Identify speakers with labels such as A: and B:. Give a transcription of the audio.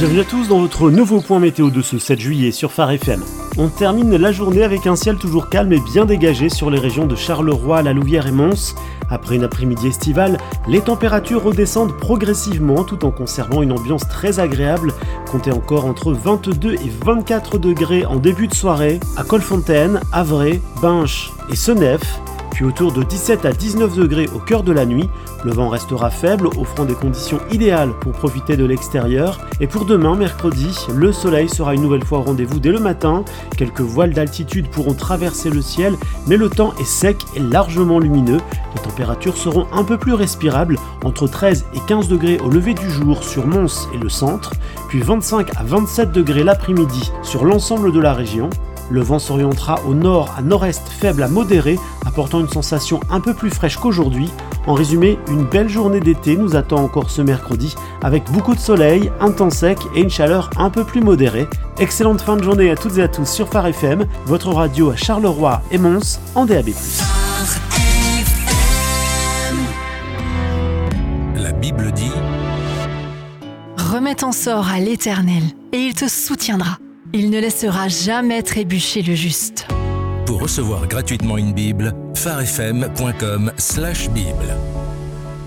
A: Bienvenue à tous dans votre nouveau point météo de ce 7 juillet sur Phare FM. On termine la journée avec un ciel toujours calme et bien dégagé sur les régions de Charleroi, La Louvière et Mons. Après une après-midi estivale, les températures redescendent progressivement tout en conservant une ambiance très agréable. Comptez encore entre 22 et 24 degrés en début de soirée à Colfontaine, Avray, Binche et Senef. Puis autour de 17 à 19 degrés au cœur de la nuit. Le vent restera faible, offrant des conditions idéales pour profiter de l'extérieur. Et pour demain, mercredi, le soleil sera une nouvelle fois au rendez-vous dès le matin. Quelques voiles d'altitude pourront traverser le ciel, mais le temps est sec et largement lumineux. Les températures seront un peu plus respirables, entre 13 et 15 degrés au lever du jour sur Mons et le centre, puis 25 à 27 degrés l'après-midi sur l'ensemble de la région. Le vent s'orientera au nord à nord-est faible à modéré, apportant une sensation un peu plus fraîche qu'aujourd'hui. En résumé, une belle journée d'été nous attend encore ce mercredi, avec beaucoup de soleil, un temps sec et une chaleur un peu plus modérée. Excellente fin de journée à toutes et à tous sur Phare FM, votre radio à Charleroi et Mons en DAB+.
B: La Bible dit:
C: Remets ton sort à l'Éternel, et il te soutiendra. Il ne laissera jamais trébucher le juste.
B: Pour recevoir gratuitement une Bible, pharefm.com/Bible.